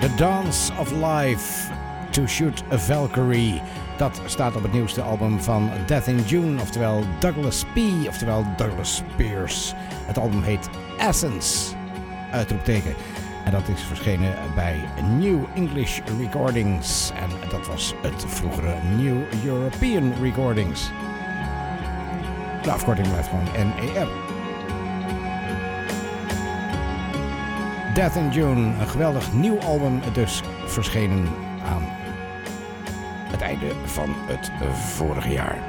The Dance of Life, To Shoot a Valkyrie. Dat staat op het nieuwste album van Death in June, oftewel Douglas P., oftewel Douglas Spears. Het album heet Essence, uitroepteken. En dat is verschenen bij New English Recordings. En dat was het vroegere New European Recordings. De afkorting blijft gewoon NER. Death in June, een geweldig nieuw album, dus verschenen aan het einde van het vorige jaar.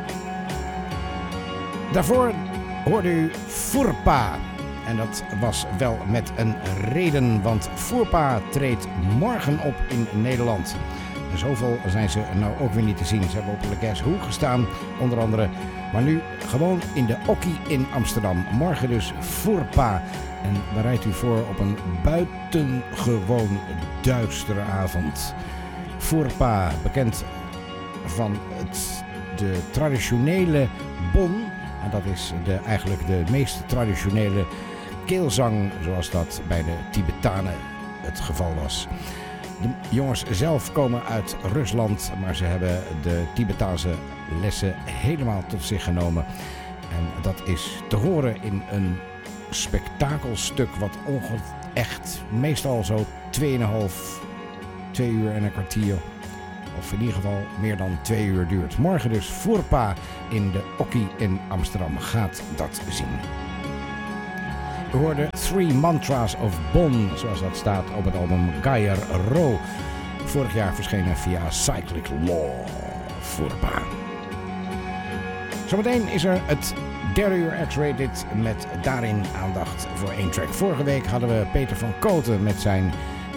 Daarvoor hoorde u Furpa. En dat was wel met een reden, want Furpa treedt morgen op in Nederland. Zoveel zijn ze nou ook weer niet te zien. Ze hebben op Le Guess Who gestaan, onder andere. Maar nu gewoon in de Okkie in Amsterdam. Morgen dus Furpa. En bereidt u voor op een buitengewoon duistere avond. Furpa, bekend van de traditionele bon. En dat is eigenlijk de meest traditionele keelzang, zoals dat bij de Tibetanen het geval was. De jongens zelf komen uit Rusland, maar ze hebben de Tibetaanse lessen helemaal tot zich genomen. En dat is te horen in een spektakelstuk wat echt meestal zo 2 uur en een kwartier, of in ieder geval meer dan 2 uur duurt. Morgen dus Furpa in de Okkie in Amsterdam. Gaat dat zien. We hoorden Three Mantras of Bon, zoals dat staat op het album Gaia Ro. Vorig jaar verschenen via Cyclic Law. Furpa. Zometeen is er het derde uur X-Rated met daarin aandacht voor 1 track. Vorige week hadden we Peter van Kooten met zijn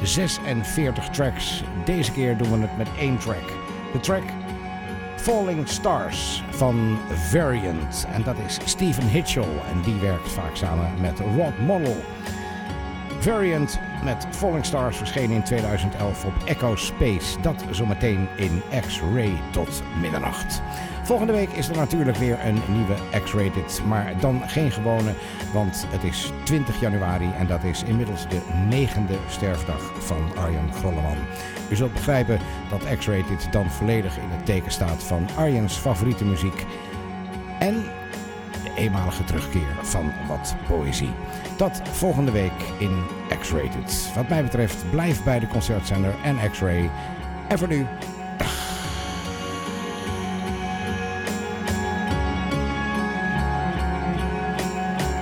46 tracks. Deze keer doen we het met 1 track. De track Falling Stars van Variant. En dat is Stephen Hitchell. En die werkt vaak samen met Rod Model. Variant met Falling Stars verscheen in 2011 op Echo Space. Dat zometeen in X-Ray tot middernacht. Volgende week is er natuurlijk weer een nieuwe X-Rated, maar dan geen gewone, want het is 20 januari en dat is inmiddels de 9e sterfdag van Arjen Grolleman. U zult begrijpen dat X-Rated dan volledig in het teken staat van Arjens favoriete muziek en de eenmalige terugkeer van wat poëzie. Dat volgende week in X-Rated. Wat mij betreft, blijf bij de concertzender en X-Ray. En voor nu,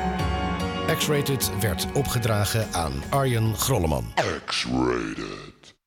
X-Rated werd opgedragen aan Arjen Grolleman. X-Rated.